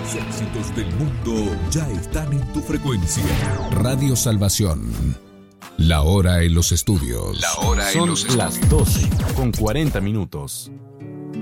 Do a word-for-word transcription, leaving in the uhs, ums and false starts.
Los éxitos del mundo ya están en tu frecuencia. Radio Salvación. La hora en los estudios. La hora en Son los las doce con cuarenta minutos.